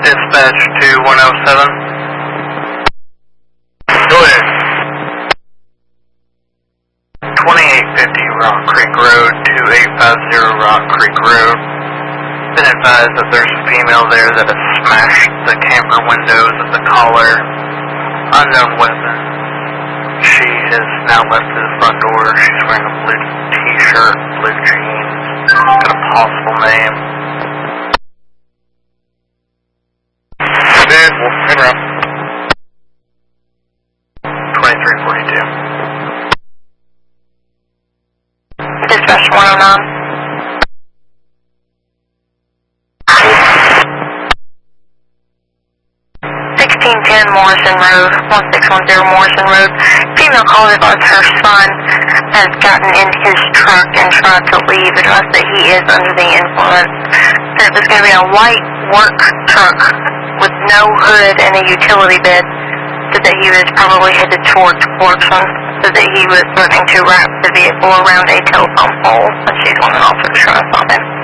Dispatch to 107. Go ahead. 2850 Rock Creek Road, 2850 Rock Creek Road. Been advised that there's a female there that has smashed the camper windows of the caller. Unknown weapon. She has now left the front door. She's wearing a blue t-shirt, blue jeans. Got a possible name. Then we'll interrupt. 2342. Dispatch 109. 1610 Morrison Road, 1610 Morrison Road. Female caller advised her son has gotten in his truck and tried to leave. Advised that he is under the influence. Said there's going to be a white work truck with no hood and a utility bed. Said that he was probably headed towards Clarkson. Said that he was threatening to wrap the vehicle around a telephone pole. And she's one of the officers trying to stop him.